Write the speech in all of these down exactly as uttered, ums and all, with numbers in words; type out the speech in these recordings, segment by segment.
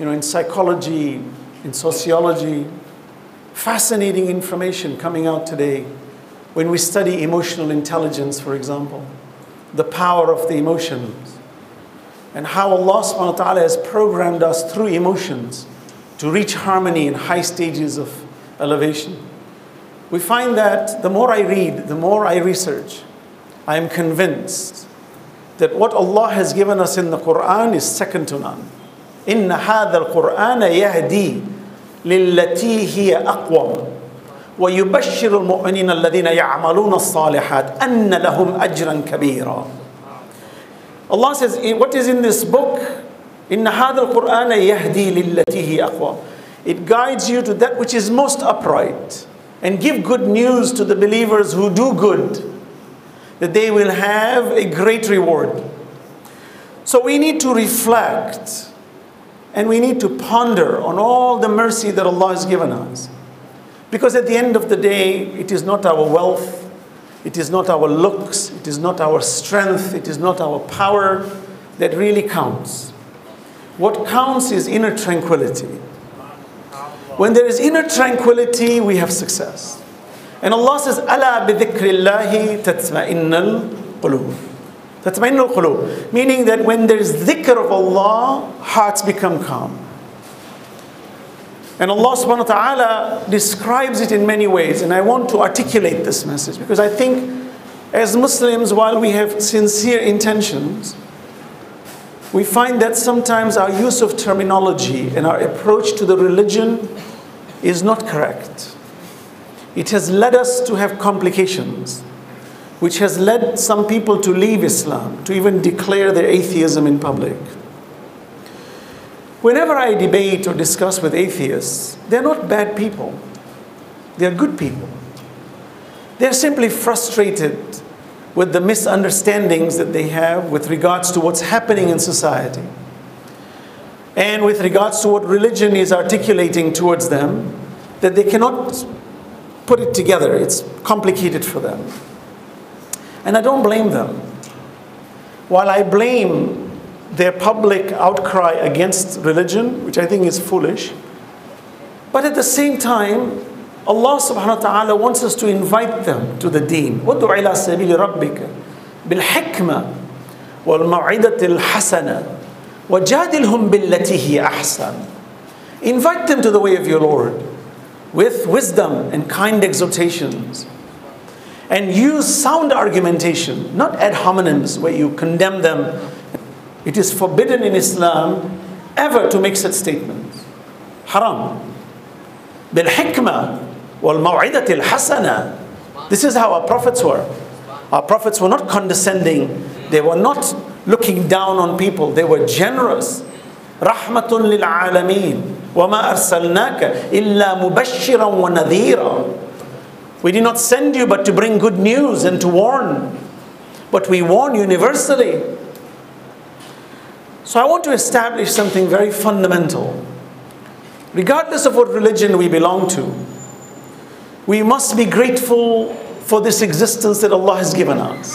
you know, in psychology, in sociology, fascinating information coming out today when we study emotional intelligence, for example, the power of the emotions, and how Allah subhanahu wa ta'ala has programmed us through emotions to reach harmony in high stages of elevation. We find that the more I read, the more I research, I am convinced that what Allah has given us in the Quran is second to none. إِنَّ هَذَا الْقُرْآنَ يَهْدِي لِلَّتِي هِيَ أَقْوَمُ وَيُبَشِّرُ الْمُؤْمِنِينَ الَّذِينَ يَعْمَلُونَ الصَّالِحَاتِ أَنَّ لَهُمْ أَجْرًا كَبِيرًا. Allah says, what is in this book? إِنَّ هَذَا الْقُرْآنَ يَهْدِي لِلَّتِي هِيَ أَقْوَمُ. It guides you to that which is most upright, and give good news to the believers who do good, that they will have a great reward. So we need to reflect, and we need to ponder on all the mercy that Allah has given us. Because at the end of the day, it is not our wealth, it is not our looks, it is not our strength, it is not our power that really counts. What counts is inner tranquility. When there is inner tranquility, we have success. And Allah says, أَلَا بِذِكْرِ اللَّهِ تَتْمَئِنَّ الْقُلُوبِ. تَتْمَئِنَّ الْقُلُوبِ. Meaning that when there is dhikr of Allah, hearts become calm. And Allah subhanahu wa ta'ala describes it in many ways. And I want to articulate this message, because I think as Muslims, while we have sincere intentions, we find that sometimes our use of terminology and our approach to the religion is not correct. It has led us to have complications, which has led some people to leave Islam, to even declare their atheism in public. Whenever I debate or discuss with atheists, they're not bad people. They're good people. They're simply frustrated with the misunderstandings that they have with regards to what's happening in society, and with regards to what religion is articulating towards them, that they cannot put it together. It's complicated for them. And I don't blame them. While I blame their public outcry against religion, which I think is foolish, but at the same time, Allah subhanahu wa ta'ala wants us to invite them to the deen. وَدُعْ إِلَىٰ سَبِيلِ رَبِّكَ بِالْحِكْمَةِ وَالْمَوْعِظَةِ الْحَسَنَةِ وَجَادِلْهُمْ بِالَّتِي هِيَ أَحْسَنُ. Invite them to the way of your Lord with wisdom and kind exhortations. And use sound argumentation, not ad hominems where you condemn them. It is forbidden in Islam ever to make such statements. Haram. بِالْحِكْمَةِ وَالْمَوْعِظَةِ الْحَسَنَةِ. This is how our prophets were. Our prophets were not condescending. They were not looking down on people. They were generous. رَحْمَةٌ لِلْعَالَمِينَ وَمَا أَرْسَلْنَاكَ إِلَّا مُبَشِّرًا وَنَذِيرًا. We did not send you but to bring good news and to warn. But we warn universally. So I want to establish something very fundamental. Regardless of what religion we belong to, we must be grateful for this existence that Allah has given us.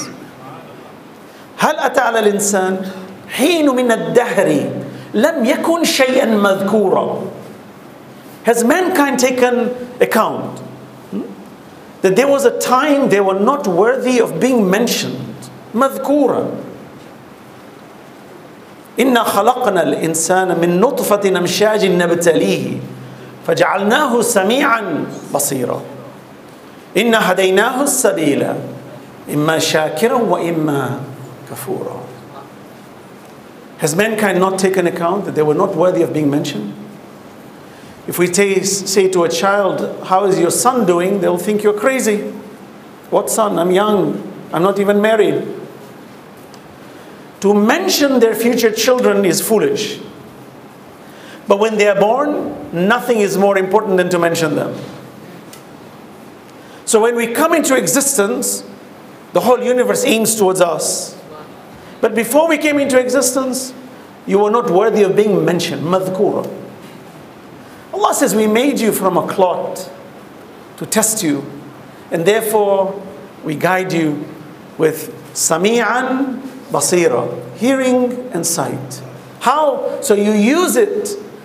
هل أتى على الإنسان حين من الدهر لم يكن شيئا مذكورا. Has mankind taken account that there was a time they were not worthy of being mentioned? مذكورا. إنا خلقنا الإنسان من نطفة أمشاج نبتليه فجعلناه سميعا بصيرا إنا هديناه السبيل إما شاكرا وإما كفورا. Has mankind not taken account that they were not worthy of being mentioned? If we say to a child, how is your son doing? They'll think you're crazy. What son? I'm young. I'm not even married. To mention their future children is foolish. But when they are born, nothing is more important than to mention them. So when we come into existence, the whole universe aims towards us. But before we came into existence, you were not worthy of being mentioned. Madhkura. Allah says, we made you from a clot to test you. And therefore, we guide you with sami'an basira, hearing and sight. How? So you use it